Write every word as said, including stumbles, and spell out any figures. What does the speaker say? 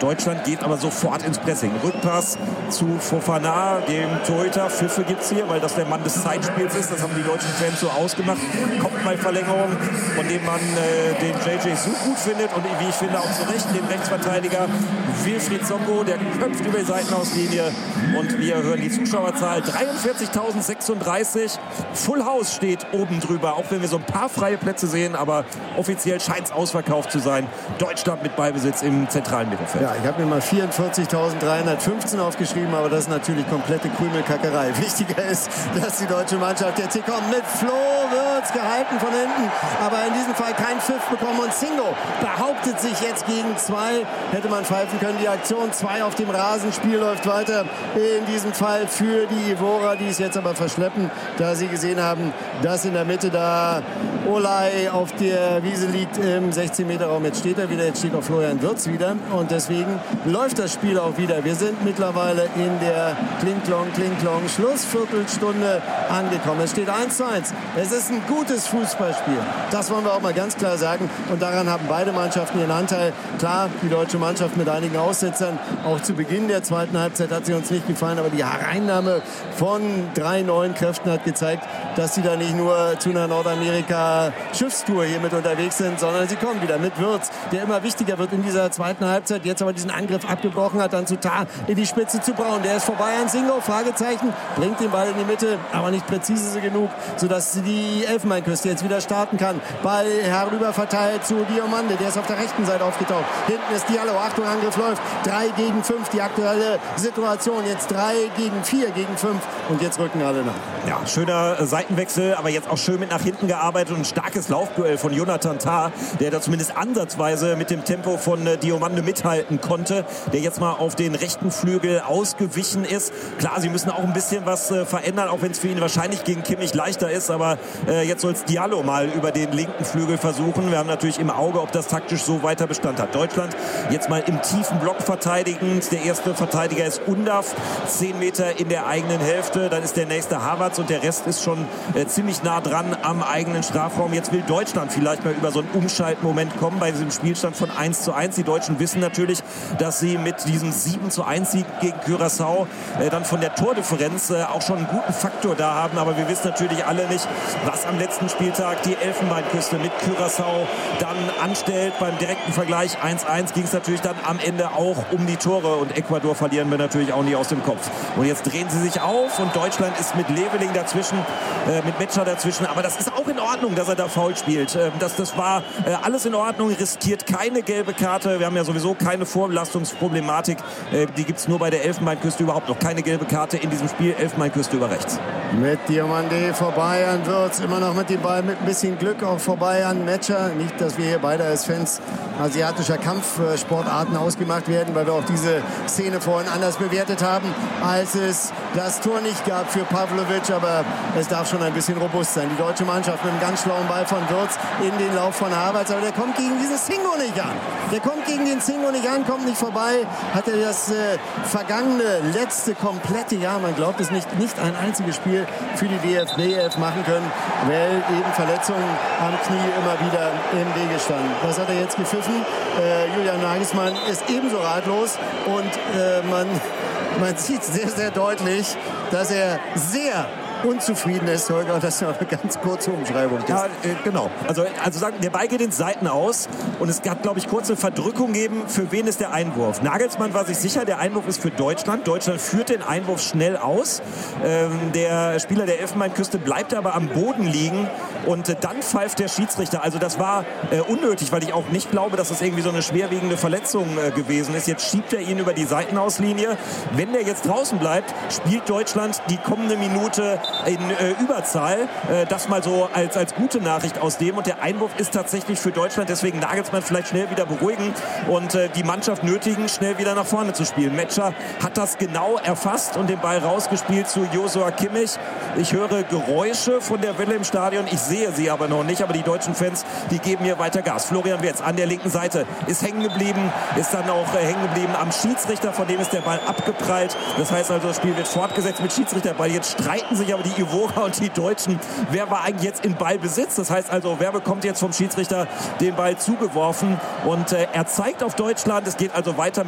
Deutschland geht aber sofort ins Pressing. Rückpass zu Fofana, dem Torhüter. Pfiffe gibt es hier, weil das der Mann des Zeitspiels ist. Das haben die deutschen Fans so ausgemacht. Kopfballverlängerung, von dem man äh, den J J so gut findet und wie ich finde auch zu Recht den Rechtsverteidiger Wilfried Songo, der köpft über die Seitenauslinie und wir hören die Zuschauerzahl dreiundvierzigtausendsechsunddreißig. Full House steht oben drüber, auch wenn wir so ein paar freie Plätze sehen, aber offiziell scheint es ausverkauft zu sein. Deutschland mit Ballbesitz im zentralen Mittelfeld. Ja, ich habe mir mal vierundvierzigtausenddreihundertfünfzehn aufgeschrieben, aber das ist natürlich komplette Krümelkackerei. Wichtiger ist, dass die deutsche Mannschaft jetzt hier kommt mit Flo Wirtz gehalten von hinten, aber in diesem Fall kein Pfiff bekommen und Singo behauptet sich jetzt gegen zwei. Hätte man pfeifen können, die Aktion zwei auf dem Rasen, Spiel läuft weiter. In diesem Fall für die Ivora, die es jetzt aber verschleppen, da sie gesehen haben, dass in der Mitte da Olay auf der Wiese liegt im sechzehn Meter Raum. Jetzt steht er wieder, jetzt steht auch Florian Wirtz wieder und deswegen läuft das Spiel auch wieder. Wir sind mittlerweile in der Kling-Klong, Kling-Klong Schlussviertelstunde angekommen. Es steht eins zu eins. Es ist ein gutes Fußballspiel. Das wollen wir auch mal ganz klar sagen und daran haben beide Mannschaften ihren Anteil. Klar, die deutsche Mannschaft mit einigen Aussetzern. Auch zu Beginn der zweiten Halbzeit hat sie uns nicht gefallen, aber die Hereinnahme von drei neuen Kräften hat gezeigt, dass sie da nicht nur zu einer Nordamerika-Schiffstour hier mit unterwegs sind, sondern sie kommen wieder mit Wirtz, der immer wichtiger wird in dieser zweiten Halbzeit. Jetzt aber diesen Angriff abgebrochen hat, dann zu Tar in die Spitze zu Braun. Der ist vorbei an Singo, Fragezeichen, bringt den Ball in die Mitte, aber nicht präzise genug, sodass die Elfenbeinküste jetzt wieder starten kann. Ball herüber verteilt zu Diomande, der ist auf der rechten Seite aufgetaucht. Hinten ist Diallo, Achtung, Angriff läuft. drei gegen fünf, die aktuelle Situation. Jetzt drei gegen vier gegen fünf und jetzt rücken alle nach. Ja, schöner Seitenwechsel, aber jetzt auch schön mit nach hinten gearbeitet und ein starkes Laufduell von Jonathan Tah, der da zumindest ansatzweise mit dem Tempo von äh, Diomande mithalten konnte, der jetzt mal auf den rechten Flügel ausgewichen ist. Klar, sie müssen auch ein bisschen was äh, verändern, auch wenn es für ihn wahrscheinlich gegen Kimmich leichter ist, aber äh, jetzt soll es Diallo mal über den linken Flügel versuchen. Wir haben natürlich im Auge, ob das taktisch so weiter Bestand hat. Deutschland jetzt mal im tiefen Block verteidigend. Der erste Verteidiger ist Undav, zehn Meter in der eigenen Hälfte. Dann ist der nächste Havertz und der Rest ist schon äh, ziemlich nah dran am eigenen Strafraum. Jetzt will Deutschland vielleicht mal über so einen Umschaltmoment kommen bei diesem Spielstand von eins zu eins. Die Deutschen wissen natürlich, dass sie mit diesem sieben zu eins Sieg gegen Curaçao äh, dann von der Tordifferenz äh, auch schon einen guten Faktor da haben. Aber wir wissen natürlich alle nicht, was am letzten Spieltag die Elfenbeinküste mit Curaçao dann anstellt. Beim direkten Vergleich eins eins ging es natürlich dann am Ende auch um die Tore und Ecuador verlieren wir natürlich auch nie aus dem Kopf. Und jetzt drehen sie sich auf und Deutschland ist mit Leveling dazwischen, äh, mit Metscher dazwischen. Aber das ist auch in Ordnung, dass er da faul spielt. Ähm, das, das war äh, alles in Ordnung, riskiert keine gelbe Karte. Wir haben ja sowieso keine Vorbelastungsproblematik. Äh, die gibt es nur bei der Elfenbeinküste, überhaupt noch keine gelbe Karte in diesem Spiel. Elfenbeinküste über rechts. Mit Diomande vorbei an Wirtz, immer noch mit dem Ball, mit ein bisschen Glück auch vorbei an Metscher. Nicht, dass wir hier beide als Fans asiatischer Kampfsportarten ausgemacht werden, weil wir auch diese Szene vorhin anders bewertet haben, als es das Tor nicht gab für Pavlovic, aber es darf schon ein bisschen robust sein. Die deutsche Mannschaft mit einem ganz schlauen Ball von Wirtz in den Lauf von Havertz, aber der kommt gegen diesen Singo nicht an. Der kommt gegen den Singo nicht an, kommt nicht vorbei, hat er das äh, vergangene, letzte, komplette Jahr, man glaubt es nicht, nicht ein einziges Spiel für die D F B elf machen können, weil eben Verletzungen am Knie immer wieder im Wege standen. Was hat er jetzt gepfiffen? Äh, Julian Nagelsmann ist ebenso ratlos und äh, man, man sieht sehr, sehr deutlich, dass er sehr unzufrieden ist, Holger, das ist ja eine ganz kurze Umschreibung. Ja, äh, genau. Also, also sagen, der Ball geht in Seiten aus und es hat, glaube ich, kurze Verdrückung gegeben, für wen ist der Einwurf. Nagelsmann war sich sicher, der Einwurf ist für Deutschland. Deutschland führt den Einwurf schnell aus. Ähm, der Spieler der Elfenbeinküste bleibt aber am Boden liegen und äh, dann pfeift der Schiedsrichter. Also das war äh, unnötig, weil ich auch nicht glaube, dass das irgendwie so eine schwerwiegende Verletzung äh, gewesen ist. Jetzt schiebt er ihn über die Seitenauslinie. Wenn der jetzt draußen bleibt, spielt Deutschland die kommende Minute in äh, Überzahl. Äh, das mal so als, als gute Nachricht aus dem. Und der Einwurf ist tatsächlich für Deutschland. Deswegen Nagelsmann vielleicht schnell wieder beruhigen und äh, die Mannschaft nötigen, schnell wieder nach vorne zu spielen. Metscher hat das genau erfasst und den Ball rausgespielt zu Joshua Kimmich. Ich höre Geräusche von der Welle im Stadion. Ich sehe sie aber noch nicht. Aber die deutschen Fans, die geben hier weiter Gas. Florian Wirtz an der linken Seite ist hängen geblieben. Ist dann auch äh, hängen geblieben am Schiedsrichter. Von dem ist der Ball abgeprallt. Das heißt also, das Spiel wird fortgesetzt mit Schiedsrichterball. Jetzt streiten sich aber die Ivora und die Deutschen. Wer war eigentlich jetzt in Ballbesitz? Das heißt also, wer bekommt jetzt vom Schiedsrichter den Ball zugeworfen? Und äh, er zeigt auf Deutschland. Es geht also weiter mit